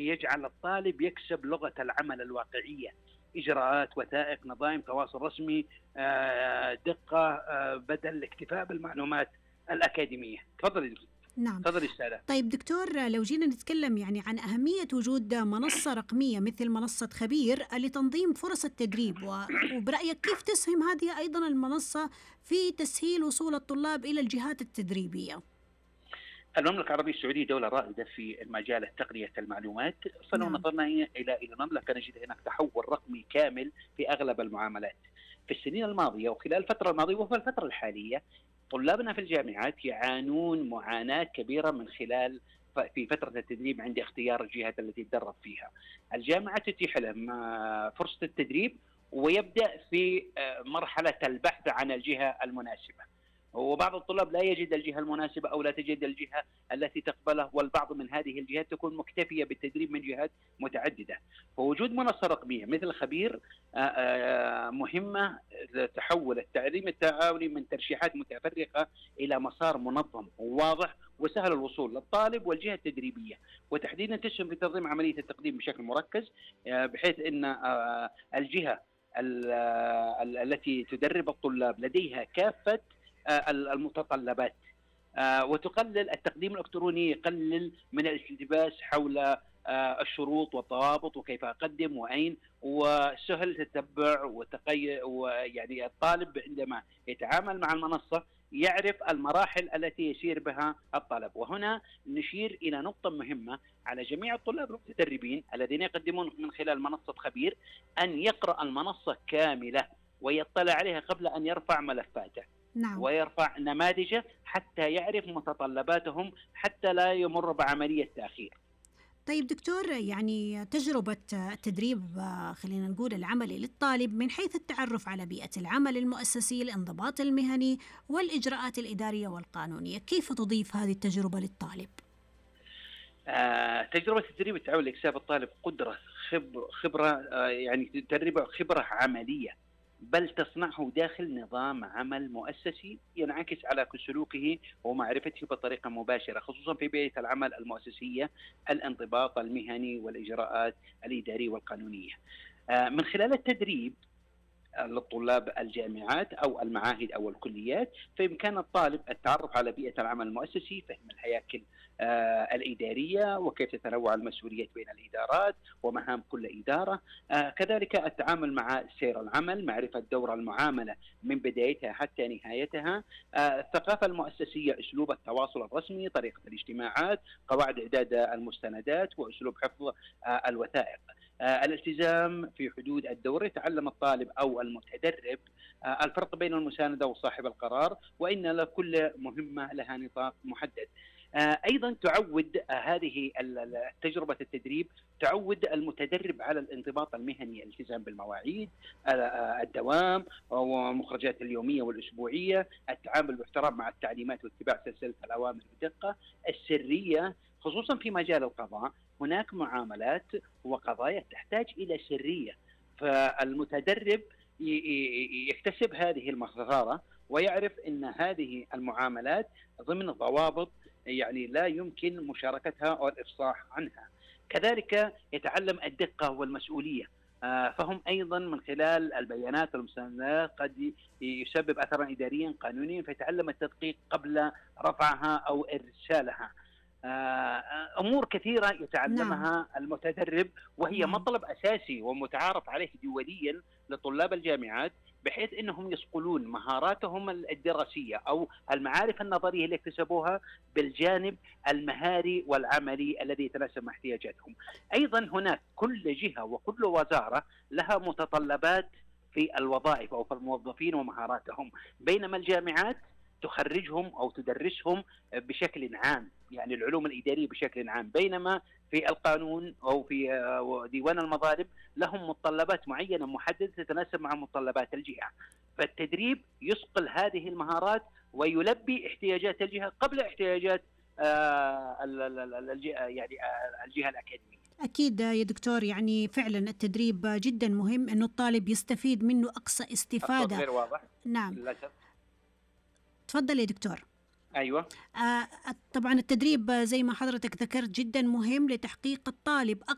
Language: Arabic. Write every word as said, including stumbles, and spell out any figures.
يجعل الطالب يكسب لغة العمل الواقعية، إجراءات، وثائق، نظائم تواصل رسمي، دقة، بدل الاكتفاء بالمعلومات الأكاديمية. تفضل نعم. تفضل السادة. طيب دكتور، لو جينا نتكلم يعني عن أهمية وجود منصة رقمية مثل منصة خبير لتنظيم فرص التدريب، وبرأيك كيف تسهم هذه أيضا المنصة في تسهيل وصول الطلاب إلى الجهات التدريبية؟ المملكة العربية السعودية دولة رائدة في المجال تقنية المعلومات، فلو نعم. نظرنا إلى إلى المملكة نجد هناك تحول رقمي كامل في أغلب المعاملات. في السنين الماضية وخلال الفترة الماضية وفي الفترة الحالية طلابنا في الجامعات يعانون معاناة كبيرة من خلال في فترة التدريب عند اختيار الجهات التي تدرب فيها. الجامعة تتيح لهم فرصة التدريب ويبدأ في مرحلة البحث عن الجهة المناسبة، وبعض الطلاب لا يجد الجهة المناسبة أو لا تجد الجهة التي تقبله، والبعض من هذه الجهات تكون مكتفية بالتدريب من جهات متعددة. فوجود منصة رقمية مثل خبير مهمة تحول التعليم التعاوني من ترشيحات متفرقة إلى مسار منظم وواضح وسهل الوصول للطالب والجهة التدريبية، وتحديدا تسهم في تنظيم عملية التقديم بشكل مركز، بحيث أن الجهة التي تدرب الطلاب لديها كافة المتطلبات، وتقلل التقديم الإلكتروني، يقلل من الالتباس حول الشروط والضوابط وكيف أقدم وأين، وسهل تتبع وتقي ويعني الطالب عندما يتعامل مع المنصة يعرف المراحل التي يسير بها الطالب. وهنا نشير إلى نقطة مهمة على جميع الطلاب المتدربين الذين يقدمون من خلال منصة خبير أن يقرأ المنصة كاملة ويطلع عليها قبل أن يرفع ملفاته. نعم. ويرفع نماذجه حتى يعرف متطلباتهم حتى لا يمر بعملية تأخير. طيب دكتور، يعني تجربة التدريب خلينا نقول العملي للطالب من حيث التعرف على بيئة العمل المؤسسي، الانضباط المهني والإجراءات الإدارية والقانونية، كيف تضيف هذه التجربة للطالب؟ آه، تجربة التدريب التعاون لاكتساب الطالب قدرة خبرة, خبرة آه، يعني تدربه خبرة عملية، بل تصنعه داخل نظام عمل مؤسسي ينعكس على سلوكه ومعرفته بطريقة مباشرة، خصوصا في بيئة العمل المؤسسية، الانضباط المهني والإجراءات الإدارية والقانونية. من خلال التدريب للطلاب الجامعات أو المعاهد أو الكليات، فإمكان الطالب التعرف على بيئة العمل المؤسسي، فهم الهياكل آه الإدارية وكيف تتنوع المسؤوليات بين الإدارات ومهام كل إدارة، آه كذلك التعامل مع سير العمل، معرفة دور المعاملة من بدايتها حتى نهايتها، آه الثقافة المؤسسية، أسلوب التواصل الرسمي، طريقة الاجتماعات، قواعد إعداد المستندات، وأسلوب حفظ آه الوثائق. آه الالتزام في حدود الدور، يتعلم الطالب أو المتدرب آه الفرق بين المساندة وصاحب القرار، وإن لكل مهمة لها نطاق محدد. آه أيضا تعود آه هذه التجربة التدريب تعود المتدرب على الانضباط المهني، الالتزام بالمواعيد، آه الدوام ومخرجات اليومية والأسبوعية، التعامل باحترام مع التعليمات واتباع سلسلة الأوامر بدقة، السرية خصوصا في مجال القضاء، هناك معاملات وقضايا تحتاج إلى سرية، فالمتدرب يكتسب هذه المهارة ويعرف أن هذه المعاملات ضمن ضوابط يعني لا يمكن مشاركتها أو الإفصاح عنها. كذلك يتعلم الدقة والمسؤولية، فهم أيضا من خلال البيانات والمستندات قد يسبب أثرا إداريا قانونيا، فيتعلم التدقيق قبل رفعها أو إرسالها. أمور كثيرة يتعلمها نعم. المتدرب، وهي نعم. مطلب أساسي ومتعارف عليه دوليا لطلاب الجامعات، بحيث أنهم يصقلون مهاراتهم الدراسية أو المعارف النظرية اللي اكتسبوها بالجانب المهاري والعملي الذي يتناسب مع احتياجاتهم. أيضا هناك كل جهة وكل وزارة لها متطلبات في الوظائف أو في الموظفين ومهاراتهم، بينما الجامعات تخرجهم أو تدرسهم بشكل عام، يعني العلوم الإدارية بشكل عام، بينما في القانون أو في ديوان المظالم لهم متطلبات معينة محددة تتناسب مع متطلبات الجهة. فالتدريب يصقل هذه المهارات ويلبي احتياجات الجهة قبل احتياجات الجهة يعني الجهة الأكاديمية. أكيد يا دكتور، يعني فعلا التدريب جدا مهم إنه الطالب يستفيد منه أقصى استفادة. غير واضح. نعم للأسف. تفضل يا دكتور. أيوة. آه طبعا التدريب زي ما حضرتك ذكرت جدا مهم لتحقيق الطالب